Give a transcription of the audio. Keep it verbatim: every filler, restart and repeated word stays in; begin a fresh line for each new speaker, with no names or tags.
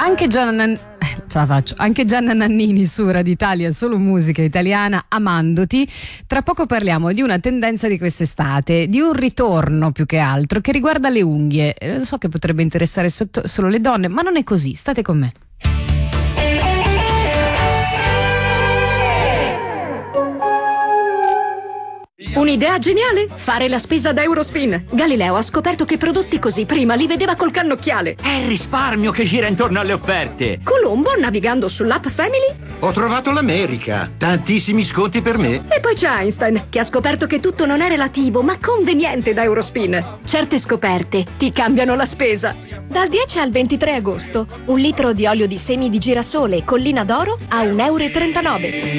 Anche Gianna, ce la faccio. Anche Gianna Nannini su Radio Italia, solo musica italiana, amandoti. Tra poco parliamo di una tendenza di quest'estate, di un ritorno più che altro che riguarda le unghie. So che potrebbe interessare sotto, solo le donne, ma non è così. State con me.
Un'idea geniale? Fare la spesa da Eurospin. Galileo ha scoperto che prodotti così prima li vedeva col cannocchiale.
È il risparmio che gira intorno alle offerte.
Colombo, navigando sull'app Family,
ho trovato l'America. Tantissimi sconti per me.
E poi c'è Einstein, che ha scoperto che tutto non è relativo, ma conveniente da Eurospin. Certe scoperte ti cambiano la spesa. Dal dieci al ventitré agosto, un litro di olio di semi di girasole Collina d'Oro a un euro e trentanove.